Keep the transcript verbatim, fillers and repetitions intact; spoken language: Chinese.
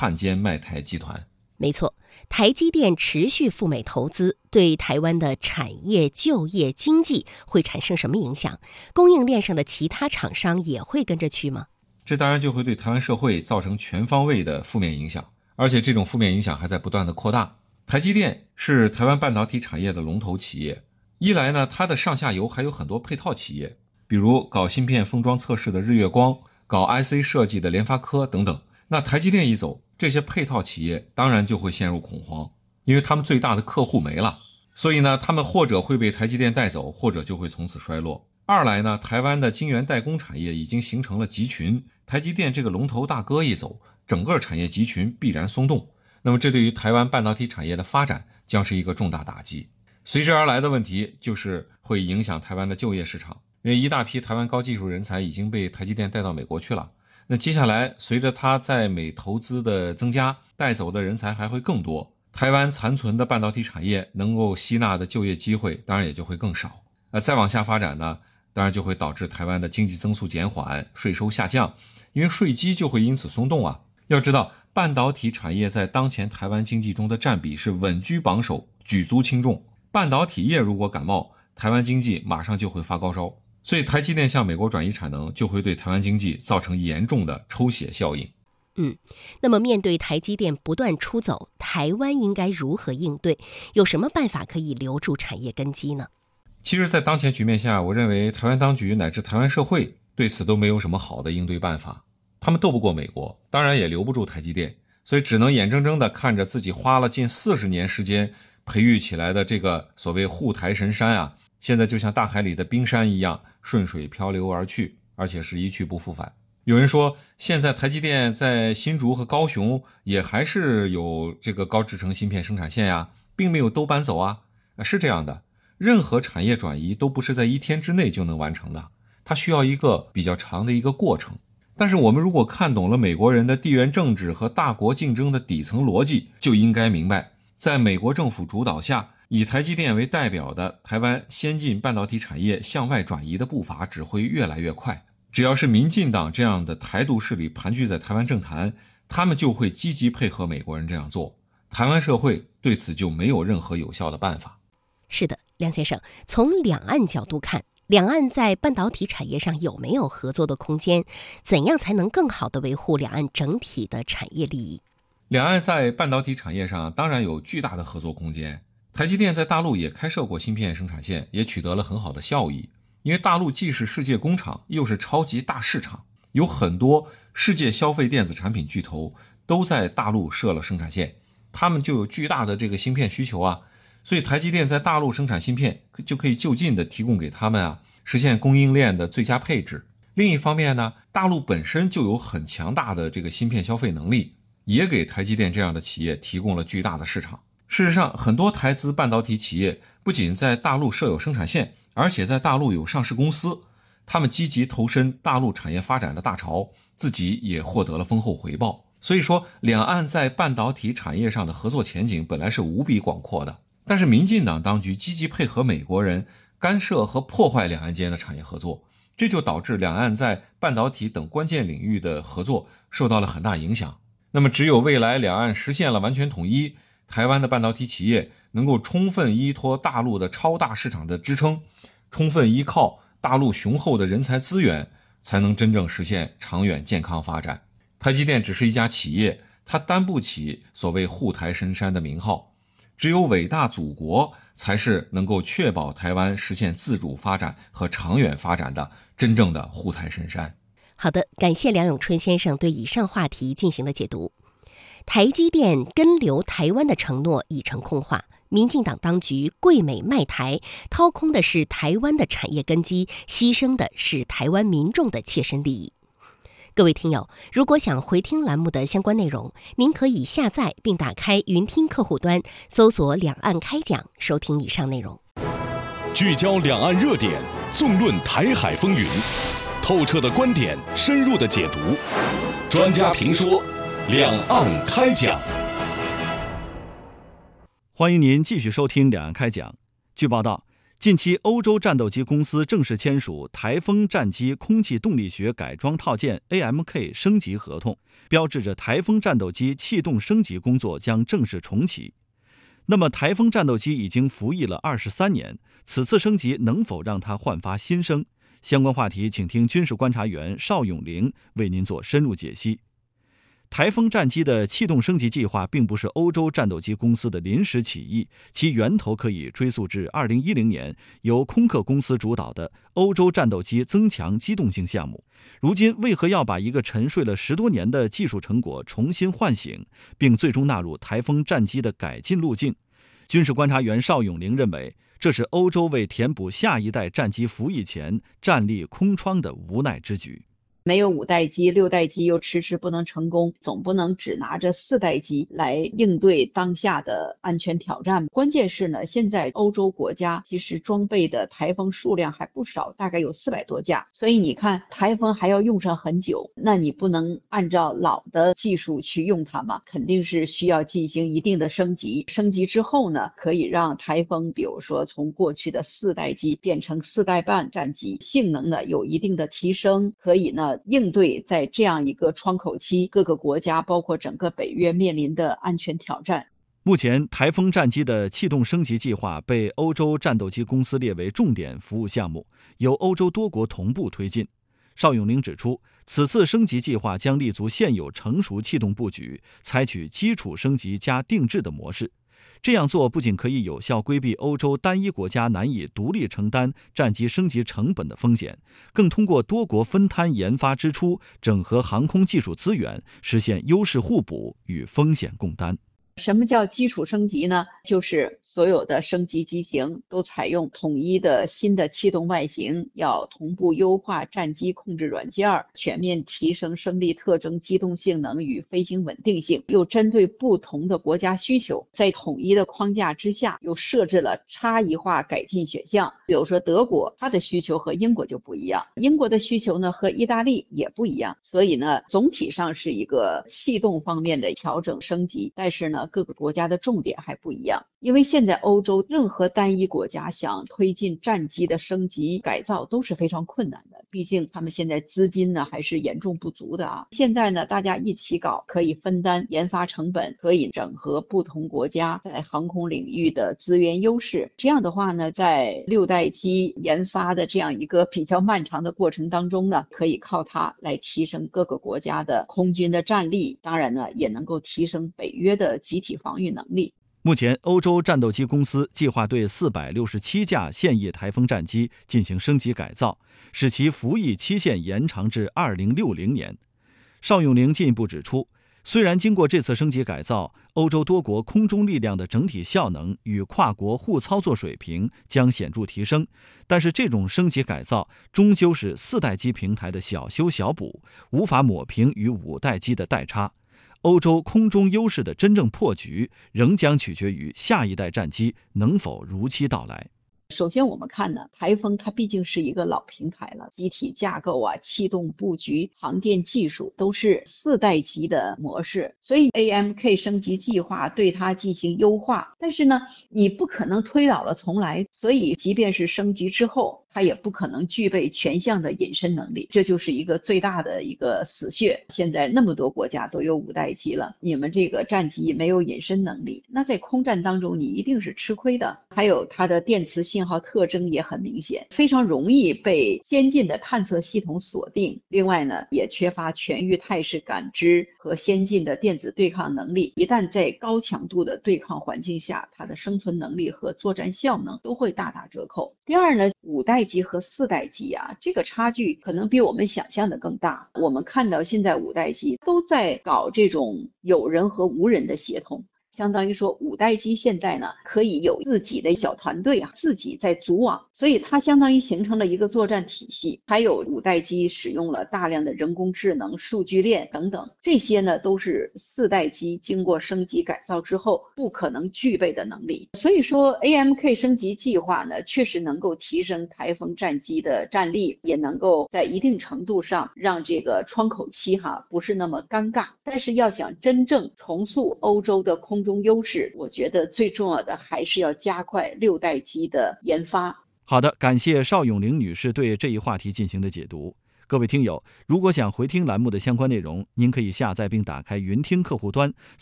汉奸卖台集团。 没错，台积电持续赴美投资，对台湾的产业、就业、经济会产生什么影响？供应链上的其他厂商也会跟着去吗？ 这当然就会对台湾社会造成全方位的负面影响，而且这种负面影响还在不断的扩大。台积电是台湾半导体产业的龙头企业，一来呢，它的上下游还有很多配套企业，比如搞芯片封装测试的日月光，搞 I C 设计的联发科等等。那台积电一走，这些配套企业当然就会陷入恐慌，因为他们最大的客户没了，所以呢，他们或者会被台积电带走，或者就会从此衰落。二来呢，台湾的晶圆代工产业已经形成了集群，台积电这个龙头大哥一走，整个产业集群必然松动，那么这对于台湾半导体产业的发展将是一个重大打击。随之而来的问题就是会影响台湾的就业市场，因为一大批台湾高技术人才已经被台积电带到美国去了。那接下来随着它在美投资的增加，带走的人才还会更多，台湾残存的半导体产业能够吸纳的就业机会当然也就会更少。呃，再往下发展呢，当然就会导致台湾的经济增速减缓，税收下降，因为税基就会因此松动啊。要知道，半导体产业在当前台湾经济中的占比是稳居榜首，举足轻重。半导体业如果感冒，台湾经济马上就会发高烧。所以台积电向美国转移产能，就会对台湾经济造成严重的抽血效应。 嗯，那么面对台积电不断出走，台湾应该如何应对？有什么办法可以留住产业根基呢？ 其实在当前局面下，我认为台湾当局乃至台湾社会对此都没有什么好的应对办法。他们斗不过美国，当然也留不住台积电，所以只能眼睁睁地看着自己花了近四十年时间培育起来的这个所谓护台神山啊，现在就像大海里的冰山一样顺水漂流而去，而且是一去不复返。有人说现在台积电在新竹和高雄也还是有这个高制程芯片生产线呀，并没有都搬走啊。是这样的，任何产业转移都不是在一天之内就能完成的，它需要一个比较长的一个过程。但是我们如果看懂了美国人的地缘政治和大国竞争的底层逻辑，就应该明白，在美国政府主导下，以台积电为代表的台湾先进半导体产业向外转移的步伐只会越来越快。只要是民进党这样的台独势力盘踞在台湾政坛，他们就会积极配合美国人这样做，台湾社会对此就没有任何有效的办法。 是的，梁先生，从两岸角度看，两岸在半导体产业上有没有合作的空间？怎样才能更好地维护两岸整体的产业利益？ 两岸在半导体产业上当然有巨大的合作空间，台积电在大陆也开设过芯片生产线，也取得了很好的效益。因为大陆既是世界工厂，又是超级大市场，有很多世界消费电子产品巨头都在大陆设了生产线，他们就有巨大的这个芯片需求啊，所以台积电在大陆生产芯片就可以就近的提供给他们啊，实现供应链的最佳配置。另一方面呢，大陆本身就有很强大的这个芯片消费能力，也给台积电这样的企业提供了巨大的市场。事实上，很多台资半导体企业不仅在大陆设有生产线，而且在大陆有上市公司，他们积极投身大陆产业发展的大潮，自己也获得了丰厚回报。所以说，两岸在半导体产业上的合作前景本来是无比广阔的，但是民进党当局积极配合美国人，干涉和破坏两岸间的产业合作，这就导致两岸在半导体等关键领域的合作受到了很大影响。那么只有未来两岸实现了完全统一，台湾的半导体企业能够充分依托大陆的超大市场的支撑，充分依靠大陆雄厚的人才资源，才能真正实现长远健康发展。台积电只是一家企业，它担不起所谓护台神山的名号，只有伟大祖国才是能够确保台湾实现自主发展和长远发展的真正的护台神山。 好的，感谢梁永春先生对以上话题进行的解读。台积电跟留台湾的承诺已成空话，民进党当局跪美卖台，掏空的是台湾的产业根基，牺牲的是台湾民众的切身利益。各位听友，如果想回听栏目的相关内容，您可以下载并打开云听客户端，搜索两岸开讲，收听以上内容。 聚焦两岸热点，纵论台海风云，透彻的观点，深入的解读，专家评说，两岸开讲。 欢迎您继续收听两岸开讲。据报道， 近期，欧洲战斗机公司正式签署台风战机空气动力学改装套件 A M K 升级合同，标志着台风战斗机气动升级工作将正式重启。那么，台风战斗机已经服役了二十三年，此次升级能否让它焕发新生？相关话题，请听军事观察员邵永龄为您做深入解析。台风战机的气动升级计划并不是欧洲战斗机公司的临时起意，其源头可以追溯至二零一零年由空客公司主导的欧洲战斗机增强机动性项目。如今为何要把一个沉睡了十多年的技术成果重新唤醒，并最终纳入台风战机的改进路径？军事观察员邵永龄认为，这是欧洲为填补下一代战机服役前战力空窗的无奈之举。 没有五代机，六代机又迟迟不能成功，总不能只拿着四代机来应对当下的安全挑战。关键是呢，现在欧洲国家其实装备的台风数量还不少，大概有四百多架，所以你看台风还要用上很久，那你不能按照老的技术去用它嘛，肯定是需要进行一定的升级。升级之后呢，可以让台风比如说从过去的四代机变成四代半战机，性能呢有一定的提升，可以呢应对在这样一个窗口期各个国家包括整个北约面临的安全挑战。 目前，台风战机的气动升级计划被欧洲战斗机公司列为重点服务项目，由欧洲多国同步推进。邵永龄指出，此次升级计划将立足现有成熟气动布局，采取基础升级加定制的模式。这样做不仅可以有效规避欧洲单一国家难以独立承担战机升级成本的风险，更通过多国分摊研发支出，整合航空技术资源，实现优势互补与风险共担。 什么叫基础升级呢？就是所有的升级机型都采用统一的新的气动外形，要同步优化战机控制软件，全面提升升力特征、机动性能与飞行稳定性，又针对不同的国家需求，在统一的框架之下，又设置了差异化改进选项。比如说德国，它的需求和英国就不一样，英国的需求呢和意大利也不一样，所以呢，总体上是一个气动方面的调整升级，但是呢，各个国家的重点还不一样。因为现在欧洲任何单一国家想推进战机的升级改造都是非常困难的，毕竟他们现在资金呢还是严重不足的啊。现在呢大家一起搞，可以分担研发成本，可以整合不同国家在航空领域的资源优势。这样的话呢，在六代机研发的这样一个比较漫长的过程当中呢，可以靠它来提升各个国家的空军的战力，当然呢也能够提升北约的集体防御能力。 目前，欧洲战斗机公司计划对四百六十七架现役台风战机进行升级改造，使其服役期限延长至二零六零年。邵永龄进一步指出，虽然经过这次升级改造，欧洲多国空中力量的整体效能与跨国互操作水平将显著提升，但是这种升级改造终究是四代机平台的小修小补，无法抹平与五代机的代差。欧洲空中优势的真正破局，仍将取决于下一代战机能否如期到来。 首先我们看呢，台风它毕竟是一个老平台了，机体架构啊、气动布局、航电技术都是四代机的模式，所以 A M K 升级计划对它进行优化，但是呢，你不可能推倒了重来，所以即便是升级之后，它也不可能具备全项的隐身能力，这就是一个最大的一个死穴。现在那么多国家都有五代机了，你们这个战机没有隐身能力，那在空战当中你一定是吃亏的。还有它的电磁信号特征也很明显，非常容易被先进的探测系统锁定。另外呢，也缺乏全域态势感知和先进的电子对抗能力，一旦在高强度的对抗环境下，它的生存能力和作战效能都会大打折扣。第二呢，五代机和四代机啊，这个差距可能比我们想象的更大。我们看到现在五代机都在搞这种有人和无人的协同，相当于说五代机现在呢可以有自己的小团队啊，自己在组网，所以它相当于形成了一个作战体系。还有五代机使用了大量的人工智能、数据链等等，这些呢都是四代机经过升级改造之后不可能具备的能力。所以说 A M K 升级计划呢确实能够提升台风战机的战力，也能够在一定程度上让这个窗口期哈不是那么尴尬。但是要想真正重塑欧洲的空中优势，我觉得最重要的还是要加快六代机的研发。 好的，感谢邵永玲女士对这一话题进行的解读。各位听友，如果想回听栏目的相关内容，您可以下载并打开云听客户端，